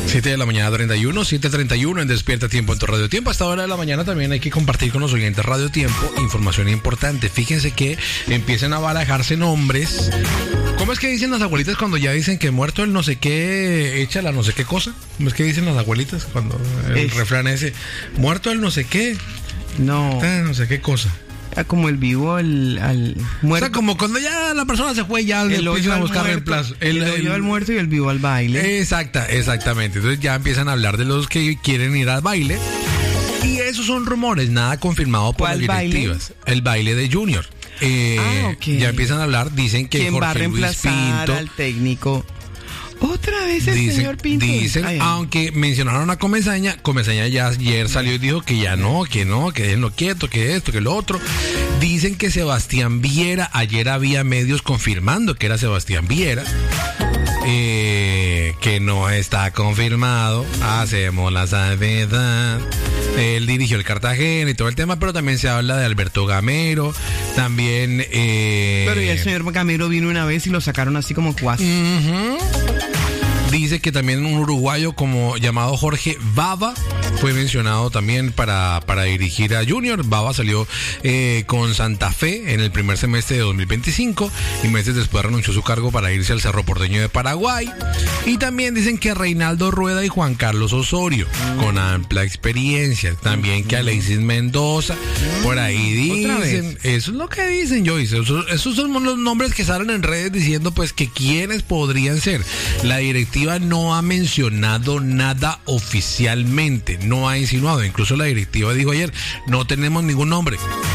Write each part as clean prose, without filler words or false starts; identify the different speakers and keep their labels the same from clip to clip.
Speaker 1: 7 de la mañana 31, 7:31 en Despierta Tiempo en tu Radio Tiempo. A esta hora de la mañana también hay que compartir con los oyentes Radio Tiempo información importante. Fíjense que empiezan a barajarse nombres. ¿Cómo es que dicen las abuelitas cuando ya dicen que muerto el no sé qué, echa la no sé qué cosa? ¿Cómo es que dicen las abuelitas cuando el refrán ese, muerto el no sé qué?
Speaker 2: No.
Speaker 1: No sé qué cosa.
Speaker 2: Como el vivo al muerto.
Speaker 1: O sea, como cuando ya la persona se fue, ya empiezan a buscar reemplazo.
Speaker 2: El hoyo al muerto y el vivo al baile.
Speaker 1: Exactamente. Entonces ya empiezan a hablar de los que quieren ir al baile. Y esos son rumores, nada confirmado por las directivas. Baile? El baile de Junior. Okay. Ya empiezan a hablar, dicen que
Speaker 2: ¿quién
Speaker 1: Jorge
Speaker 2: va a reemplazar
Speaker 1: Pinto,
Speaker 2: al técnico? Otra vez el señor Pinto.
Speaker 1: Dicen, aunque mencionaron a Comesaña ya ayer salió y dijo que ya no, que déjenlo quieto, que esto, que lo otro. Dicen que Sebastián Viera, ayer había medios confirmando que era Sebastián Viera, que no está confirmado, hacemos la salvedad. Él dirigió el Cartagena y todo el tema, pero también se habla de Alberto Gamero, también...
Speaker 2: Pero ya el señor Gamero vino una vez y lo sacaron así como cuasi.
Speaker 1: Dice que también un uruguayo como llamado Jorge Bava fue mencionado también para dirigir a Junior. Bava salió con Santa Fe en el primer semestre de 2025 y meses después renunció a su cargo para irse al Cerro Porteño de Paraguay. Y también dicen que Reinaldo Rueda y Juan Carlos Osorio, con amplia experiencia. También que Alexis Mendoza, por ahí dicen. Eso es lo que dicen, Joyce. Esos son los nombres que salen en redes diciendo pues que quiénes podrían ser. La directiva no ha mencionado nada oficialmente, no ha insinuado. Incluso la directiva dijo ayer, no tenemos ningún nombre.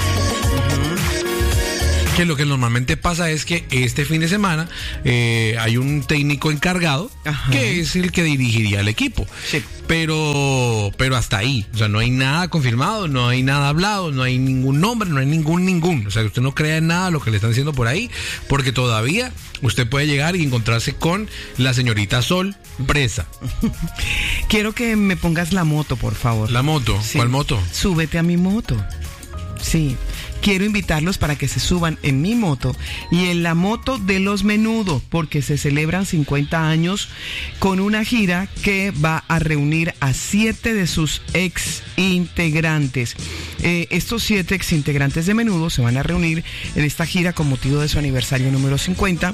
Speaker 1: Que lo que normalmente pasa es que este fin de semana hay un técnico encargado que es el que dirigiría el equipo. Sí. Pero hasta ahí, o sea, no hay nada confirmado, no hay nada hablado, no hay ningún nombre, no hay ningún. O sea, usted no crea en nada lo que le están diciendo por ahí, porque todavía usted puede llegar y encontrarse con la señorita Sol presa.
Speaker 2: Quiero que me pongas la moto, por favor.
Speaker 1: ¿La moto? Sí. ¿Cuál moto?
Speaker 2: Súbete a mi moto. Sí. Quiero invitarlos para que se suban en mi moto y en la moto de Los Menudo, porque se celebran 50 años con una gira que va a reunir a 7 de sus ex integrantes. Estos 7 ex integrantes de Menudo se van a reunir en esta gira con motivo de su aniversario número 50.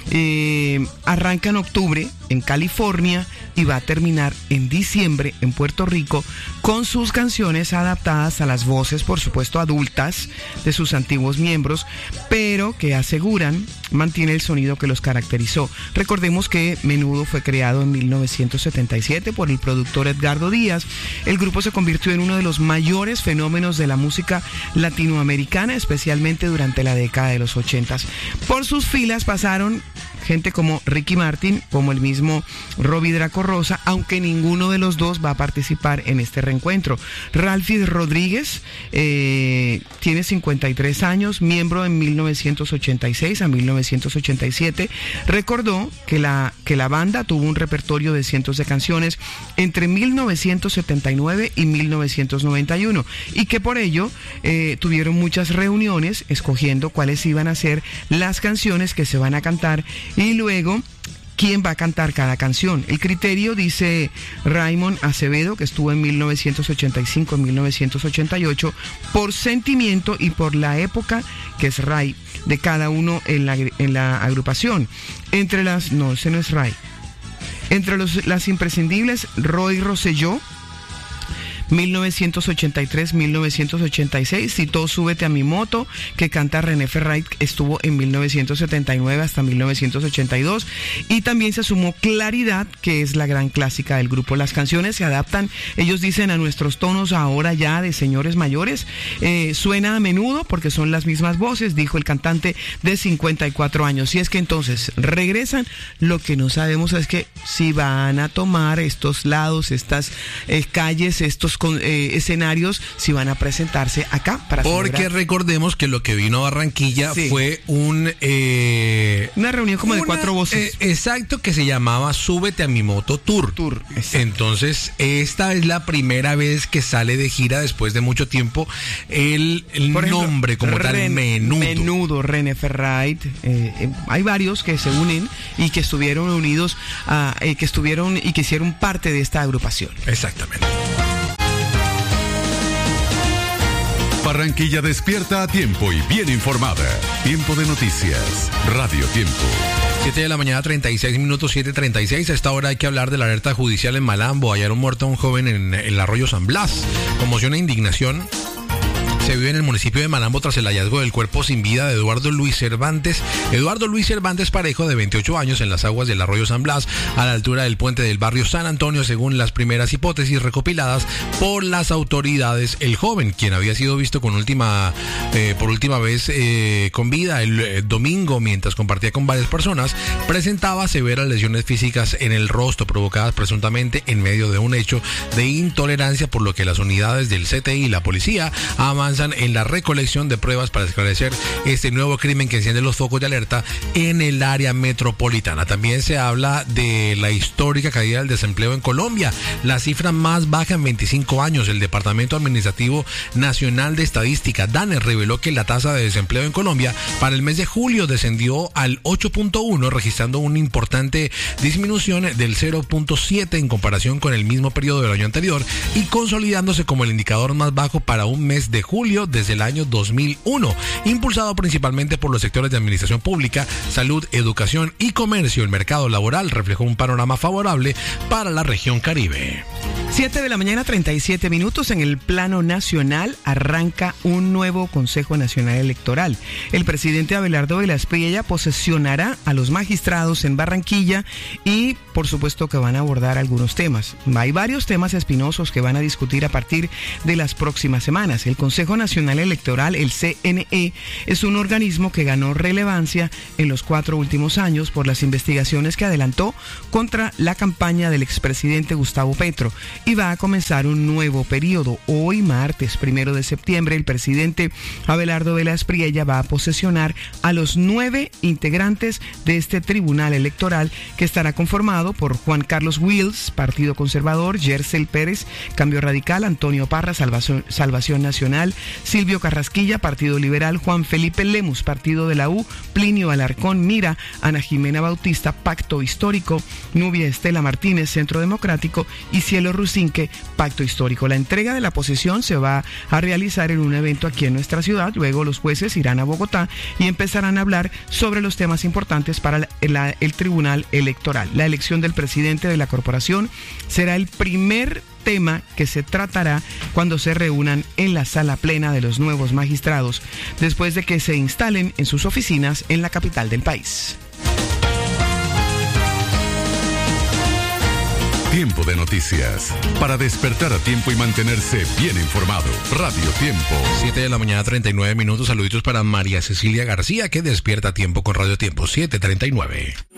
Speaker 2: Arranca en octubre en California y va a terminar en diciembre en Puerto Rico con sus canciones adaptadas a las voces, por supuesto, adultas de sus antiguos miembros, pero que aseguran mantiene el sonido que los caracterizó. Recordemos que Menudo fue creado en 1977 por el productor Edgardo Díaz. El grupo se convirtió en uno de los mayores fenómenos de la música latinoamericana, especialmente durante la década de los 80. Por sus filas pasaron gente como Ricky Martin, como el mismo Robbie Draco Rosa, aunque ninguno de los dos va a participar en este reencuentro. Ralphie Rodríguez tiene 53 años, miembro de 1986 a 1987. Recordó que la banda tuvo un repertorio de cientos de canciones entre 1979 y 1991 y que por ello tuvieron muchas reuniones escogiendo cuáles iban a ser las canciones que se van a cantar y luego quién va a cantar cada canción. El criterio, dice Raymond Acevedo, que estuvo en 1985, en 1988, por sentimiento y por la época que es Ray de cada uno en la agrupación. Entre las las imprescindibles, Roy Rosselló, 1983-1986, citó Súbete a mi moto, que canta René Ferrari, estuvo en 1979 hasta 1982, y también se sumó Claridad, que es la gran clásica del grupo. Las canciones se adaptan, ellos dicen, a nuestros tonos ahora ya de señores mayores. Suena a menudo porque son las mismas voces, dijo el cantante de 54 años. Y es que entonces regresan, lo que no sabemos es que si van a tomar estos lados, estas calles, estos los escenarios si van a presentarse acá para
Speaker 1: Porque
Speaker 2: celebrar.
Speaker 1: Recordemos que lo que vino a Barranquilla fue una
Speaker 2: reunión como de 4 voces.
Speaker 1: Exacto, que se llamaba Súbete a mi moto Tour. Entonces, esta es la primera vez que sale de gira después de mucho tiempo el nombre como tal, Menudo.
Speaker 2: René Ferrait. Hay varios que se unen y que estuvieron unidos, que hicieron parte de esta agrupación.
Speaker 1: Exactamente.
Speaker 3: Barranquilla despierta a tiempo y bien informada. Tiempo de noticias. Radio Tiempo.
Speaker 1: 7 de la mañana, 36 minutos, 7:36. A esta hora hay que hablar de la alerta judicial en Malambo. Hallaron muerto a un joven en el arroyo San Blas. Conmoción e indignación se vive en el municipio de Malambo tras el hallazgo del cuerpo sin vida de Eduardo Luis Cervantes Parejo, de 28 años, en las aguas del arroyo San Blas, a la altura del puente del barrio San Antonio, según las primeras hipótesis recopiladas por las autoridades. El joven, quien había sido visto por última vez con vida el domingo mientras compartía con varias personas, presentaba severas lesiones físicas en el rostro provocadas presuntamente en medio de un hecho de intolerancia, por lo que las unidades del CTI y la policía avanzan en la recolección de pruebas para esclarecer este nuevo crimen que enciende los focos de alerta en el área metropolitana. También se habla de la histórica caída del desempleo en Colombia, la cifra más baja en 25 años. El Departamento Administrativo Nacional de Estadística, DANE, reveló que la tasa de desempleo en Colombia para el mes de julio descendió al 8.1, registrando una importante disminución del 0.7 en comparación con el mismo periodo del año anterior y consolidándose como el indicador más bajo para un mes de julio desde el año 2001, impulsado principalmente por los sectores de administración pública, salud, educación y comercio. El mercado laboral reflejó un panorama favorable para la región Caribe.
Speaker 2: 7 de la mañana, 37 minutos. En el plano nacional arranca un nuevo Consejo Nacional Electoral. El presidente Abelardo Velas Priella posesionará a los magistrados en Barranquilla y por supuesto que van a abordar algunos temas. Hay varios temas espinosos que van a discutir a partir de las próximas semanas. El Consejo Nacional Electoral, el CNE, es un organismo que ganó relevancia en los 4 últimos años por las investigaciones que adelantó contra la campaña del expresidente Gustavo Petro, y va a comenzar un nuevo periodo. Hoy, martes 1 de septiembre, el presidente Abelardo Velas Priella va a posesionar a los 9 integrantes de este tribunal electoral, que estará conformado por Juan Carlos Wills, Partido Conservador; Yersel Pérez, Cambio Radical; Antonio Parra, Salvación Nacional; Silvio Carrasquilla, Partido Liberal; Juan Felipe Lemus, Partido de la U; Plinio Alarcón, Mira; Ana Jimena Bautista, Pacto Histórico; Nubia Estela Martínez, Centro Democrático; y Cielo Rusinque, Pacto Histórico. La entrega de la posesión se va a realizar en un evento aquí en nuestra ciudad. Luego los jueces irán a Bogotá y empezarán a hablar sobre los temas importantes para el Tribunal Electoral. La elección del presidente de la corporación será el primer tema que se tratará cuando se reúnan en la sala plena de los nuevos magistrados, después de que se instalen en sus oficinas en la capital del país.
Speaker 3: Tiempo de noticias. Para despertar a tiempo y mantenerse bien informado. Radio Tiempo.
Speaker 1: 7 de la mañana, 39 minutos. Saluditos para María Cecilia García, que despierta a tiempo con Radio Tiempo. 7:39.